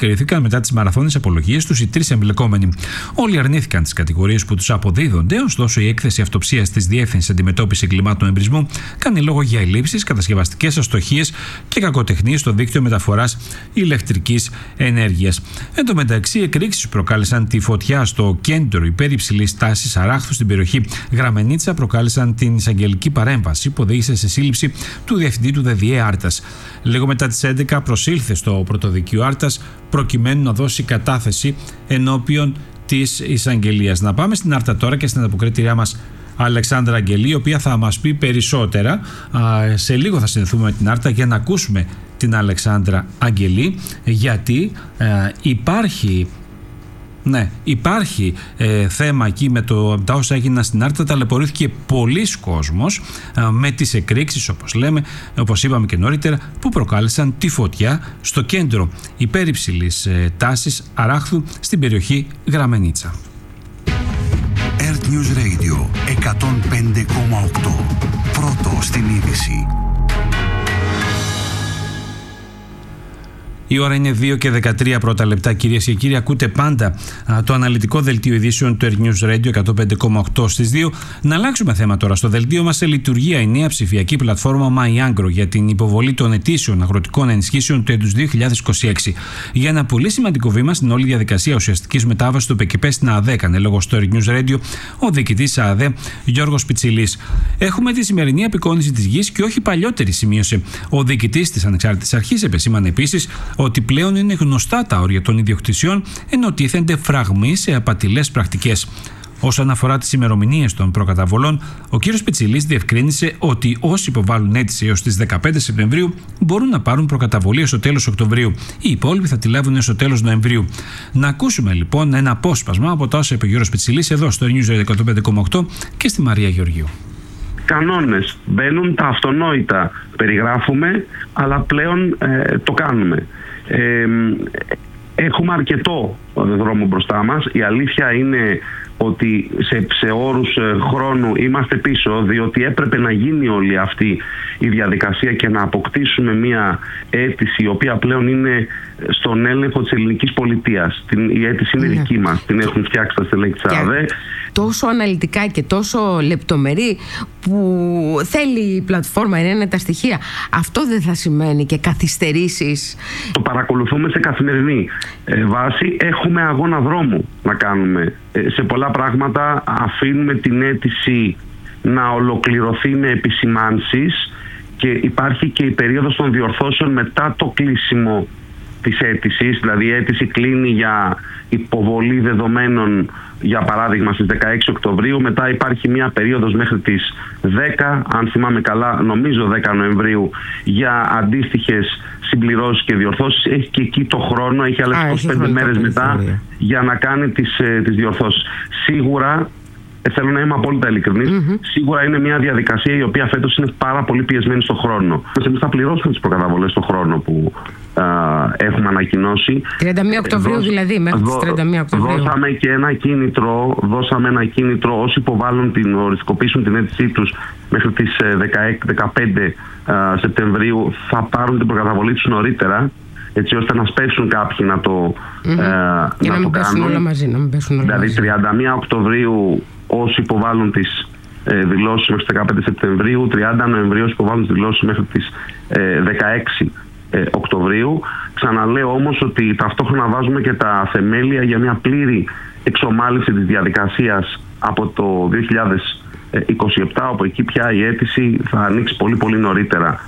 κρίθηκαν μετά τις μαραθώνιες απολογίες τους οι τρεις εμπλεκόμενοι. Όλοι αρνήθηκαν τις κατηγορίες που τους αποδίδονται, ωστόσο η έκθεση αυτοψίας της Διεύθυνσης Αντιμετώπισης Εγκλημάτων Εμπρισμού κάνει λόγο για ελλείψεις, κατασκευαστικές αστοχίες και κακοτεχνίες στο δίκτυο μεταφοράς ηλεκτρικής ενέργειας. Εν τω μεταξύ, οι εκρήξεις προκάλεσαν τη φωτιά στο κέντρο υπερυψηλής τάσης Αράχθου στην περιοχή Γραμμενίτσα, προκάλεσαν την εισαγγελική παρέμβαση που οδήγησε σε σύλληψη του διευθυντή του ΔΔΕ Άρτας. Λίγο μετά τις 11 προσήλθε στο πρωτοδικείο Άρτας προκειμένου να δώσει κατάθεση ενώπιον της εισαγγελίας. Να πάμε στην Άρτα τώρα και στην ανταποκρίτηριά μας Αλεξάνδρα Αγγελή, η οποία θα μας πει περισσότερα. Σε λίγο θα συνδεθούμε με την Άρτα για να ακούσουμε την Αλεξάνδρα Αγγελή, γιατί υπάρχει θέμα εκεί με τα όσα έγιναν στην Άρτα. Ταλαιπωρήθηκε πολλής κόσμος με τις εκρήξεις, όπως είπαμε και νωρίτερα, που προκάλεσαν τη φωτιά στο κέντρο υπερυψηλής τάσης Αράχθου στην περιοχή Γραμμενίτσα. Earth News Radio 105,8. Πρώτο στην είδηση. Η ώρα είναι 2 και 13 πρώτα λεπτά, κυρίες και κύριοι. Ακούτε πάντα το αναλυτικό δελτίο ειδήσεων του Earth News Radio 105,8 στις 2. Να αλλάξουμε θέμα τώρα. Στο δελτίο μας σε λειτουργία η νέα ψηφιακή πλατφόρμα MyAgro για την υποβολή των αιτήσεων αγροτικών ενισχύσεων του έτους 2026. Για ένα πολύ σημαντικό βήμα στην όλη διαδικασία ουσιαστικής μετάβασης του ΠΚΠ στην ΑΔΕ, έκανε λόγο στο Earth News Radio ο διοικητής ΑΔΕ Γιώργος Πιτσιλής. Έχουμε τη σημερινή απεικόνιση της γης και όχι παλιότερη, σημείωσε ο διοικητής της Ανεξάρτητης Αρχής. Επεσήμανε επίσης ότι πλέον είναι γνωστά τα όρια των ιδιοκτησιών, ενώ τίθενται φραγμοί σε απατηλές πρακτικές. Όσον αφορά τις ημερομηνίες των προκαταβολών, ο κ. Πιτσιλής διευκρίνησε ότι όσοι υποβάλλουν αίτηση έως τις 15 Σεπτεμβρίου μπορούν να πάρουν προκαταβολή στο τέλος Οκτωβρίου. Οι υπόλοιποι θα τη λάβουν έως το τέλος Νοεμβρίου. Να ακούσουμε λοιπόν ένα απόσπασμα από τα όσα είπε ο κ. Πιτσιλής εδώ στο News 105,8 και στη Μαρία Γεωργίου. Κανόνες μπαίνουν, τα αυτονόητα περιγράφουμε, αλλά πλέον το κάνουμε. Έχουμε αρκετό δρόμο μπροστά μας. Η αλήθεια είναι ότι σε όρους χρόνου είμαστε πίσω, διότι έπρεπε να γίνει όλη αυτή η διαδικασία και να αποκτήσουμε μια αίτηση η οποία πλέον είναι στον έλεγχο της ελληνικής πολιτείας. Η αίτηση είναι δική μας, την έχουν φτιάξει τα στελέχη της ΑΔΕ. Τόσο αναλυτικά και τόσο λεπτομερή που θέλει η πλατφόρμα, είναι τα στοιχεία. Αυτό δεν θα σημαίνει και καθυστερήσεις? Το παρακολουθούμε σε καθημερινή βάση. Έχουμε αγώνα δρόμου να κάνουμε. Σε πολλά πράγματα αφήνουμε την αίτηση να ολοκληρωθεί με επισημάνσεις και υπάρχει και η περίοδος των διορθώσεων μετά το κλείσιμο της αίτησης. Δηλαδή η αίτηση κλείνει για υποβολή δεδομένων, για παράδειγμα στις 16 Οκτωβρίου, μετά υπάρχει μια περίοδος μέχρι τις 10, αν θυμάμαι καλά, νομίζω 10 Νοεμβρίου, για αντίστοιχες συμπληρώσεις και διορθώσεις. Έχει και εκεί το χρόνο, έχει άλλες 25 μέρες μετά για να κάνει τις διορθώσεις. Σίγουρα, θέλω να είμαι απόλυτα ειλικρινής, σίγουρα είναι μια διαδικασία η οποία φέτος είναι πάρα πολύ πιεσμένη στον χρόνο. Εμείς θα πληρώσουμε τις προκαταβολές στον χρόνο που έχουμε ανακοινώσει. 31 Οκτωβρίου δηλαδή, μέχρι τις 31 Οκτωβρίου. Δώσαμε ένα κίνητρο όσοι υποβάλλουν οριστικοποιήσουν την αίτησή τους μέχρι τις 15 Σεπτεμβρίου θα πάρουν την προκαταβολή τους νωρίτερα, έτσι ώστε να σπέσουν κάποιοι να το για να μην πέσουν όλα μαζί. Δηλαδή 31 Οκτωβρίου όσοι υποβάλλουν τις δηλώσεις μέχρι τις 15 Σεπτεμβρίου, 30 Νοεμβρίου όσοι υποβάλλουν τις δηλώσεις μέχρι τις 16 Οκτωβρίου. Ξαναλέω όμως ότι ταυτόχρονα βάζουμε και τα θεμέλια για μια πλήρη εξομάλυνση της διαδικασίας από το 2027, όπου εκεί πια η αίτηση θα ανοίξει πολύ πολύ νωρίτερα.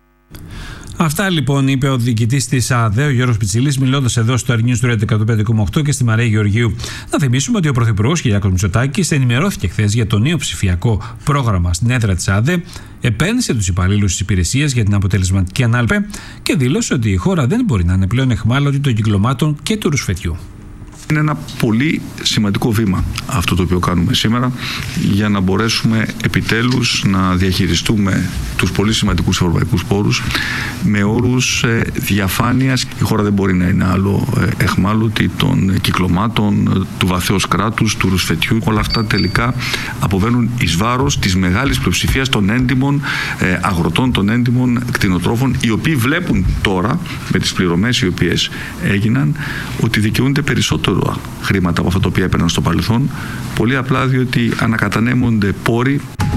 Αυτά λοιπόν είπε ο διοικητής της ΑΔΕ, ο Γιώργος Πιτσιλής, μιλώντας εδώ στο Earth News 105,8 και στη Μαρία Γεωργίου. Να θυμίσουμε ότι ο Πρωθυπουργός Κυριάκος Μητσοτάκης ενημερώθηκε χθες για το νέο ψηφιακό πρόγραμμα στην έδρα της ΑΔΕ, επένδυσε τους υπαλλήλους της υπηρεσίας για την αποτελεσματική ανάλυση και δήλωσε ότι η χώρα δεν μπορεί να είναι πλέον εχμάλωτη των κυκλωμάτων και του ρουσφετιού. Είναι ένα πολύ σημαντικό βήμα αυτό το οποίο κάνουμε σήμερα για να μπορέσουμε επιτέλους να διαχειριστούμε τους πολύ σημαντικούς ευρωπαϊκούς πόρους με όρους διαφάνειας. Η χώρα δεν μπορεί να είναι άλλο εχμάλωτη των κυκλωμάτων, του βαθέως κράτους, του ρουσφετιού. Όλα αυτά τελικά αποβαίνουν εις βάρος της μεγάλης πλειοψηφίας των έντιμων αγροτών, των έντιμων κτηνοτρόφων, οι οποίοι βλέπουν τώρα με τις πληρωμές οι οποίες έγιναν ότι δικαιούνται περισσότερο χρήματα από αυτά τα οποία έπαιρναν στο παρελθόν, πολύ απλά διότι ανακατανέμονται πόροι.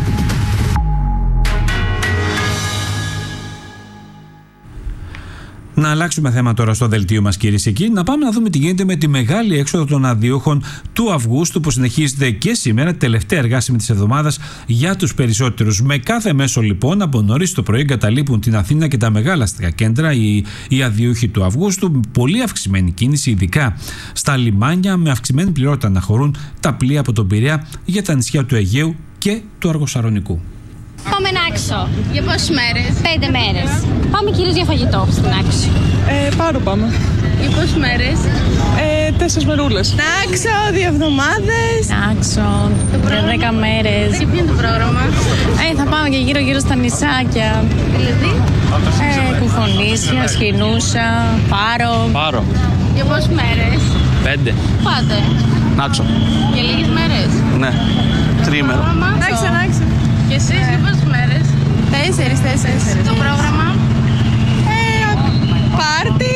Να αλλάξουμε θέμα τώρα στο δελτίο μας, κυρίες και κύριοι. Να πάμε να δούμε τι γίνεται με τη μεγάλη έξοδο των αδειούχων του Αυγούστου που συνεχίζεται και σήμερα, τελευταία εργάσιμη της εβδομάδας για τους περισσότερους. Με κάθε μέσο λοιπόν από νωρίς το πρωί εγκαταλείπουν την Αθήνα και τα μεγάλα αστικά κέντρα οι αδειούχοι του Αυγούστου. Πολύ αυξημένη κίνηση, ειδικά στα λιμάνια, με αυξημένη πληρότητα να χωρούν τα πλοία από τον Πειραιά για τα νησιά του Αιγαίου και του Αργοσαρονικού. Πάμε Νάξο. Για πόσες μέρες? 5 μέρες. Πάμε κυρίως για φαγητό στην Νάξο. Πάρο πάμε. Για πόσες μέρες? 4 μερούλες. Νάξο, 2 εβδομάδες. Νάξο, για 10 μέρες. Και ποιο είναι το πρόγραμμα? Θα πάμε και γύρω στα νησάκια. Δηλαδή? Κουφονήσια, Σχοινούσα, Πάρο. Για πόσες μέρες? 5. Πάτε. Νάξο. Για λίγες μέρες? Ναι. Τρίμερο. Νάξο. Και εσείς για πόσες μέρες? 4. Το πρόγραμμα? Πάρτι,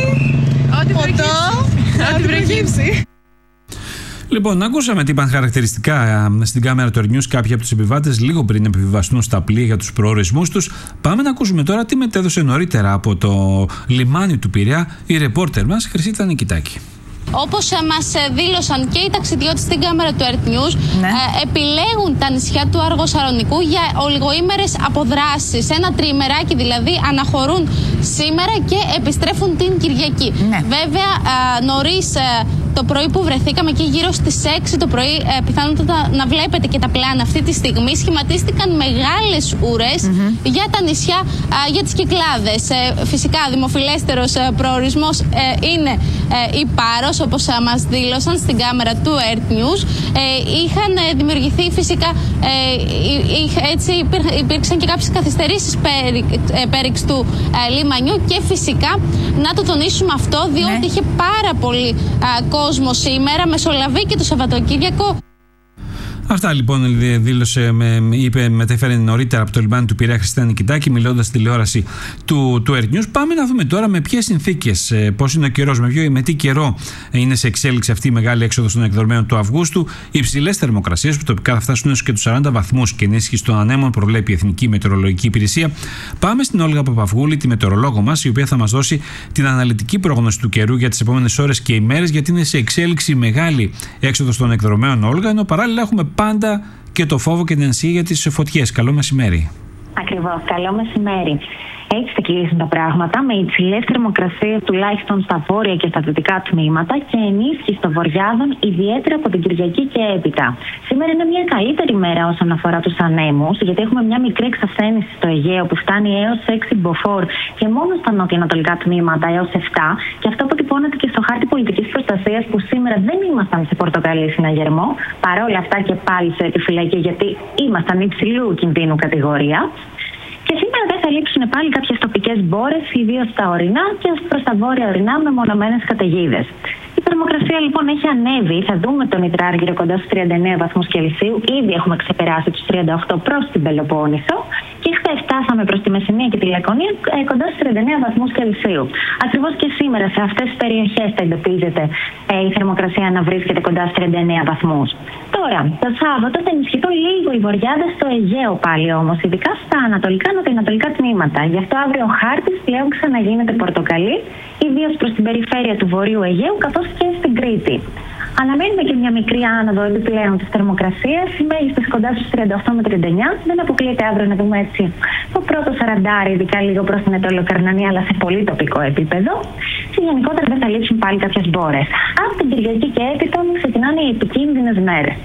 ό,τι προκύψει. Λοιπόν, ακούσαμε τι είπαν χαρακτηριστικά στην κάμερα του News κάποιοι από τους επιβάτες λίγο πριν επιβιβαστούν στα πλοία για τους προορισμούς τους. Πάμε να ακούσουμε τώρα τι μετέδωσε νωρίτερα από το λιμάνι του Πειραιά η ρεπόρτερ μας Χρυσίτα Νικητάκη. Όπως μας δήλωσαν και οι ταξιδιώτες στην κάμερα του Earth News, επιλέγουν τα νησιά του Αργοσαρονικού για ολιγοήμερες αποδράσεις. Ένα τριημεράκι δηλαδή, αναχωρούν σήμερα και επιστρέφουν την Κυριακή. Βέβαια, νωρίς το πρωί που βρεθήκαμε και γύρω στις 6 το πρωί, πιθανότατα να βλέπετε και τα πλάνα αυτή τη στιγμή, σχηματίστηκαν μεγάλες ουρές για τα νησιά, για τις Κυκλάδες. Φυσικά, δημοφιλέστερος προορισμός είναι η Πάρος, όπως μας δήλωσαν στην κάμερα του Earth News. Είχαν δημιουργηθεί φυσικά, έτσι υπήρξαν και κάποιες καθυστερήσεις πέριξ του λιμανιού και φυσικά να το τονίσουμε αυτό, διότι είχε πάρα πολύ κόσμο σήμερα, μεσολαβεί και το Σαββατοκύριακο. Αυτά λοιπόν μετέφερε νωρίτερα από το λιμάνι του Πειραιά Χρυσίτα Νικητάκη, μιλώντας στη τηλεόραση του Earth News. Πάμε να δούμε τώρα με ποιες συνθήκες, πώς είναι ο καιρός, με τι καιρό είναι σε εξέλιξη αυτή η μεγάλη έξοδος των εκδρομέων του Αυγούστου. Υψηλές θερμοκρασίες που τοπικά θα φτάσουν έως και τους 40 βαθμούς και ενίσχυση των ανέμων προβλέπει η Εθνική Μετεωρολογική Υπηρεσία. Πάμε στην Όλγα Παπαυγούλη, τη μετεωρολόγο μας, η οποία θα μας δώσει την αναλυτική πρόγνωση του καιρού για τις επόμενες ώρες και ημέρες, γιατί είναι σε εξέλιξη μεγάλη έξοδος των εκδρομέων, Όλγα, ενώ παράλληλα έχουμε πάντα και το φόβο και την ανησυχία για τις φωτιές. Καλό μεσημέρι. Ακριβώς, καλό μεσημέρι. Έτσι θα κυλήσουν τα πράγματα, με υψηλές θερμοκρασίες τουλάχιστον στα βόρεια και στα δυτικά τμήματα και ενίσχυση των βορειάδων, ιδιαίτερα από την Κυριακή και έπειτα. Σήμερα είναι μια καλύτερη μέρα όσον αφορά τους ανέμους, γιατί έχουμε μια μικρή εξασθένηση στο Αιγαίο που φτάνει έως 6 μποφόρ και μόνο στα νότια-ανατολικά τμήματα έως 7. Και αυτό αποτυπώνεται και στο χάρτη πολιτικής προστασίας που σήμερα δεν ήμασταν σε πορτοκαλί συναγερμό. Παρόλα αυτά και πάλι σε επιφυλακή, γιατί ήμασταν υψηλού κινδύνου κατηγορία. Και σήμερα δεν θα λείψουν πάλι κάποιες τοπικές μπόρες, ιδίως στα ορεινά και προς τα βόρεια ορεινά με μονομένες καταιγίδες. Η θερμοκρασία λοιπόν έχει ανέβει. Θα δούμε τον Ιδράργυρο κοντά στους 39 βαθμούς Κελσίου. Ήδη έχουμε ξεπεράσει τους 38 προς την Πελοπόννησο. Και χθες φτάσαμε προς τη Μεσσηνία και τη Λακωνία κοντά στους 39 βαθμούς Κελσίου. Ακριβώς και σήμερα σε αυτές τις περιοχές θα εντοπίζεται η θερμοκρασία να βρίσκεται κοντά στους 39 βαθμούς. Τώρα, το Σάββατο θα ενισχυθούν λίγο οι βορειάδες στο Αιγαίο πάλι όμως, ειδικά στα νοτιοανατολικά τμήματα. Γι' αυτό αύριο ο χάρτης πλέον ξαναγίνεται πορτοκαλί, ιδίως προς την περιφέρεια του Βορείου Αιγαίου καθώς και στην Κρήτη. Αναμένουμε και μια μικρή άνοδο επιπλέον της θερμοκρασίας, οι μέγιστες κοντά στους 38 με 39. Δεν αποκλείεται αύριο να δούμε έτσι το πρώτο 40, ειδικά λίγο προς την Ετωλοκαρνανία, αλλά σε πολύ τοπικό επίπεδο. Και γενικότερα δεν θα λείψουν πάλι κάποιες μπόρες. Από την Κυριακή και έπειτα ξεκινάνε οι επικίνδυνες μέρες.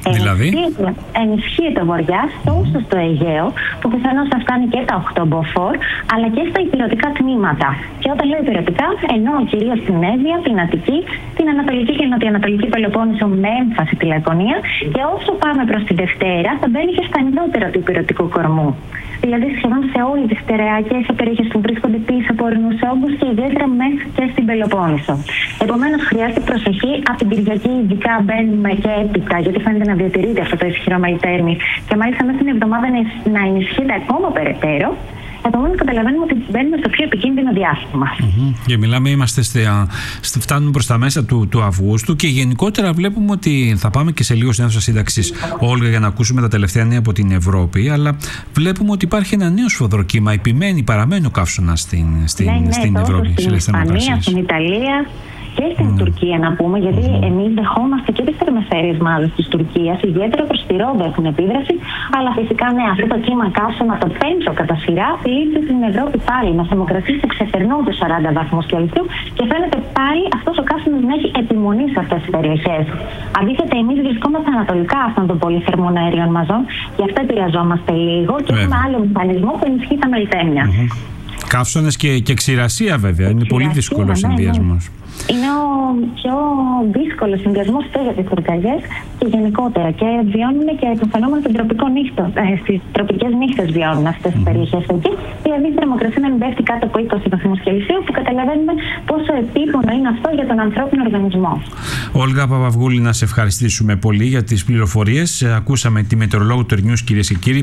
Δηλαδή? Ενισχύεται ο βορειάς τόσο στο Αιγαίο, που πιθανώς θα φτάνει και τα 8 μποφόρ, αλλά και στα ηπειρωτικά τμήματα. Και όταν λέω ηπειρωτικά, εννοώ κυρίως την Εύβοια, την Αττική, την Ανατολική και Νοτιοανατολική Πελοπόννησο με έμφαση τη Λακωνία, και όσο πάμε προς τη Δευτέρα, θα μπαίνει και στα νεότερα του ηπειρωτικού κορμού. Δηλαδή σχεδόν σε όλες τις στερεάκες περιοχές που βρίσκονται πίσω από ορεινούς όγκους και ιδιαίτερα μέσα και στην Πελοπόννησο. Επομένως, χρειάζεται προσοχή. Από την Κυριακή, ειδικά, μπαίνουμε και έπειτα, γιατί φαίνεται να διατηρείται αυτό το ισχυρό Μελιτέρνη και μάλιστα μέσα στην εβδομάδα να ενισχύεται ακόμα περαιτέρω. Επομένως, καταλαβαίνουμε ότι μπαίνουμε στο πιο επικίνδυνο διάστημα. Και μιλάμε, φτάνουμε προς τα μέσα του Αυγούστου και γενικότερα βλέπουμε ότι θα πάμε και σε λίγο στην αίθουσα σύνταξης, Όλγα, για να ακούσουμε τα τελευταία νέα από την Ευρώπη. Αλλά βλέπουμε ότι υπάρχει ένα νέο σφοδροκύμα. Παραμένει ο καύσωνας στην Ευρώπη. Στην Ισπανία, στην Ιταλία και στην Τουρκία, να πούμε, γιατί εμείς δεχόμαστε και τις θερμοσφαίριες μάλλον της Τουρκίας, ιδιαίτερα προς τη Ρόδο έχουν επίδραση, αλλά φυσικά ναι, αυτό το κύμα καύσωνα, το πέμπτο κατά σειρά, πλήττει την Ευρώπη πάλι με θερμοκρασίες που ξεπερνούν τους 40 βαθμούς Κελσίου και φαίνεται πάλι αυτός ο καύσωνας να έχει επιμονή σε αυτές τις περιοχές. Αντίθετα, εμείς βρισκόμαστε ανατολικά αυτών των πολυθερμών αέριων μαζών, γι' αυτό επηρεαζόμαστε λίγο και έχουμε άλλο μηχανισμό που ενισχύει τα μελιτέρνια. Καύσωνες και ξηρασία, βέβαια. Είναι πολύ δύσκολο συνδυασμός. Είναι ο πιο δύσκολο συνδυασμό και για τις πυρκαγιές και γενικότερα. Και βιώνουμε και το φαινόμενο των τροπικών νύχτων. Στις τροπικές νύχτες βιώνουν αυτές τις περιοχές εκεί. Δηλαδή η θερμοκρασία να μην πέφτει κάτω από 20 βαθμούς Κελσίου, που καταλαβαίνουμε πόσο επίπονο είναι αυτό για τον ανθρώπινο οργανισμό. Όλγα Παπαυγούλη, να σε ευχαριστήσουμε πολύ για τις πληροφορίες. Ακούσαμε τη μετεωρολόγο του News, κυρίες και κύριοι,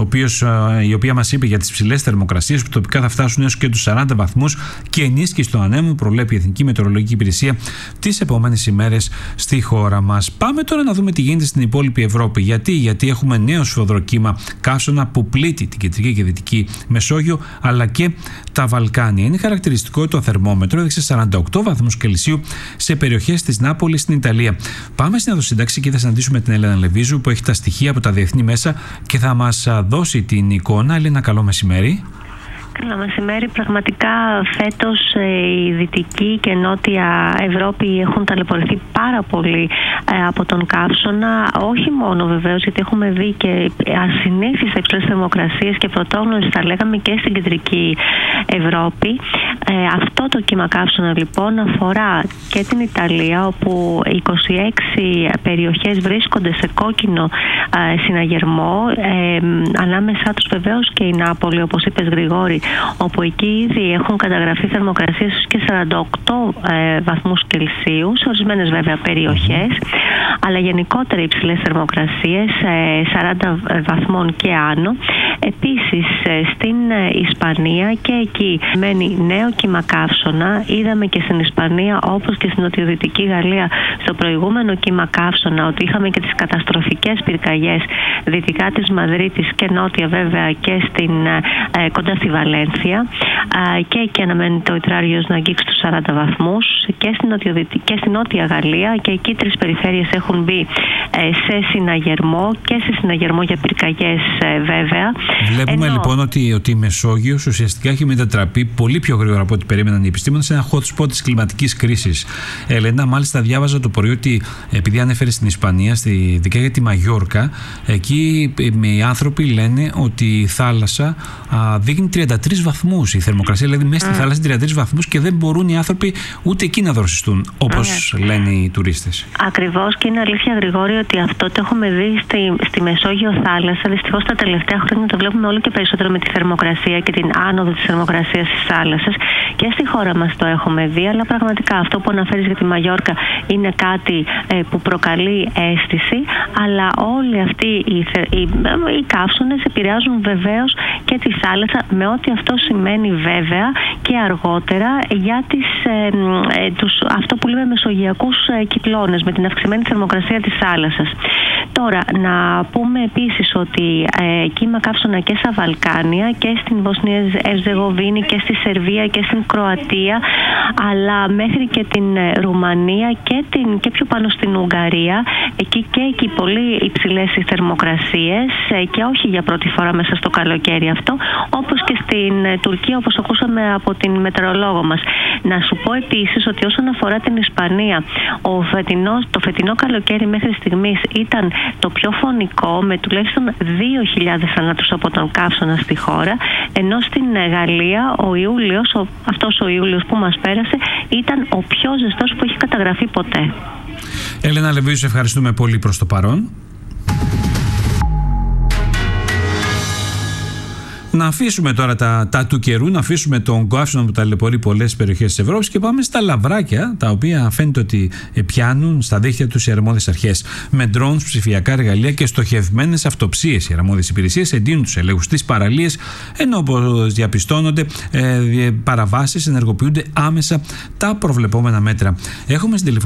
η οποία μας είπε για τις ψηλές θερμοκρασίες που τοπικά θα φτάσουν έως και τους 40 βαθμούς και ενίσχυση των ανέμων, προβλέπει η Εθνική Μετεωρολογική Υπηρεσία τις επόμενες ημέρες στη χώρα μας. Πάμε τώρα να δούμε τι γίνεται στην υπόλοιπη Ευρώπη. Γιατί έχουμε νέο σφοδροκύμα καύσωνα που πλήττει την κεντρική και δυτική Μεσόγειο αλλά και τα Βαλκάνια. Είναι χαρακτηριστικό το θερμόμετρο, έδειξε 48 βαθμούς Κελσίου σε περιοχές της Νάπολης στην Ιταλία. Πάμε στην Αδοσύνταξη και θα συναντήσουμε την Έλενα Λεβίζου που έχει τα στοιχεία από τα διεθνή μέσα και θα μας δώσει την εικόνα. Έλενα, καλό μεσημέρι. Καλό μεσημέρι. Πραγματικά φέτος η Δυτική και Νότια Ευρώπη έχουν ταλαιπωρηθεί πάρα πολύ από τον καύσωνα. Όχι μόνο βεβαίως, γιατί έχουμε δει και ασυνήθιστες υψηλές θερμοκρασίες και πρωτόγνωρες, θα λέγαμε, και στην Κεντρική Ευρώπη. Αυτό το κύμα καύσωνα λοιπόν αφορά και την Ιταλία, όπου 26 περιοχές βρίσκονται σε κόκκινο συναγερμό. Ανάμεσά τους βεβαίως και η Νάπολη, όπως είπες Γρηγόρη, όπου εκεί ήδη έχουν καταγραφεί θερμοκρασίες και 48 βαθμούς Κελσίου, σε ορισμένες βέβαια περιοχές, αλλά γενικότερα υψηλές θερμοκρασίες 40 βαθμών και άνω. Επίσης στην Ισπανία και εκεί μένει νέο κύμα καύσωνα. Είδαμε και στην Ισπανία, όπως και στην νοτιοδυτική Γαλλία, στο προηγούμενο κύμα καύσωνα, ότι είχαμε και τις καταστροφικές πυρκαγιές δυτικά της Μαδρίτης και νότια βέβαια και κοντά στη Βαλένθια, και εκεί αναμένεται ο υδράριος να αγγίξει τους 40 βαθμούς και στην νότια Γαλλία, και εκεί 3 περιφέρειες έχουν μπει σε συναγερμό και σε συναγερμό για πυρκαγιές βέβαια. Βλέπουμε λοιπόν ότι η Μεσόγειος ουσιαστικά έχει μετατραπεί πολύ πιο γρήγορα από ό,τι περίμεναν οι επιστήμονες σε ένα hot spot της κλιματικής κρίσης. Ελένα, μάλιστα διάβαζα το πρωί ότι επειδή ανέφερε στην Ισπανία, ειδικά για τη Μαγιόρκα, εκεί οι άνθρωποι λένε ότι η θάλασσα δείχνει 33 βαθμούς. Η θερμοκρασία δηλαδή μέσα στη θάλασσα 33 βαθμούς και δεν μπορούν οι άνθρωποι ούτε εκεί να δροσιστούν, όπως λένε οι τουρίστες. Ακριβώς, και είναι αλήθεια Γρηγόρη ότι αυτό το έχουμε δει στη Μεσόγειο θάλασσα. Δυστυχώς τα τελευταία χρόνια το βλέπουμε όλο και περισσότερο με τη θερμοκρασία και την άνοδο της θερμοκρασίας της θάλασσας, και στη χώρα μας το έχουμε δει, αλλά πραγματικά αυτό που αναφέρεις για τη Μαγιόρκα είναι κάτι που προκαλεί αίσθηση, αλλά όλοι αυτοί οι καύσωνες επηρεάζουν βεβαίως και τη θάλασσα, με ό,τι αυτό σημαίνει βέβαια και αργότερα για αυτό που λέμε μεσογειακούς κυκλώνες, με την αυξημένη θερμοκρασία της θάλασσας. Τώρα, να πούμε επίσης ότι κύμα καύσωνα και στα Βαλκάνια και στην Βοσνία Ερζεγοβίνη και στη Σερβία και στην Κροατία, αλλά μέχρι και την Ρουμανία και πιο πάνω στην Ουγγαρία. Εκεί πολύ υψηλές οι θερμοκρασίες και όχι για πρώτη φορά μέσα στο καλοκαίρι αυτό, όπως και στην Τουρκία, όπως ακούσαμε από την μετεωρολόγο μας. Να σου πω επίσης ότι όσον αφορά την Ισπανία, το φετινό καλοκαίρι μέχρι στιγμής ήταν το πιο φωνικό, με τουλάχιστον 2.000 θανάτους από τον καύσωνα στη χώρα, ενώ στην Γαλλία αυτός ο Ιούλιος που μας πέρασε ήταν ο πιο ζεστός που έχει καταγραφεί ποτέ. Έλενα Λεβίου, σε ευχαριστούμε πολύ προς το παρόν. Να αφήσουμε τώρα τα του καιρού, να αφήσουμε τον καύσωνα που ταλαιπωρεί πολλές περιοχές της Ευρώπης και πάμε στα λαβράκια, τα οποία φαίνεται ότι πιάνουν στα δίχτυα τους οι αρμόδιες αρχές. Με drones, ψηφιακά εργαλεία και στοχευμένες αυτοψίες, οι αρμόδιες υπηρεσίες εντείνουν τους ελέγχους στις παραλίες, ενώ όπως διαπιστώνονται παραβάσεις, ενεργοποιούνται άμεσα τα προβλεπόμενα μέτρα. Έχουμε στην